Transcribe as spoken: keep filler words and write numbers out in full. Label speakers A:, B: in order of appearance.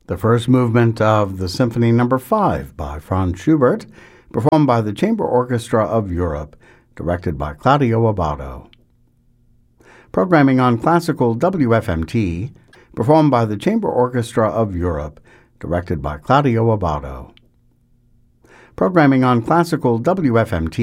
A: The first movement of the Symphony Number five by Franz Schubert, performed by the Chamber Orchestra of Europe, directed by Claudio Abbado. Programming on Classical W F M T, performed by the Chamber Orchestra of Europe, directed by Claudio Abbado. Programming on Classical W F M T,